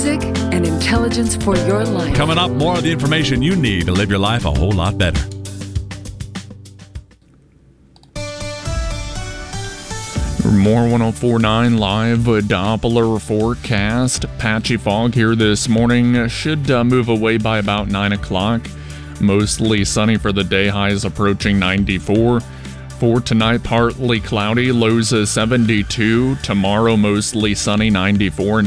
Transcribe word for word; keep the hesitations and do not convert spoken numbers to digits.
music and intelligence for your life. Coming up, more of the information you need to live your life a whole lot better. More one oh four point nine live with Doppler forecast. Patchy fog here this morning. Should uh, move away by about nine o'clock. Mostly sunny for the day, highs approaching ninety-four. For tonight, partly cloudy, lows of seventy-two. Tomorrow, mostly sunny, ninety-four. And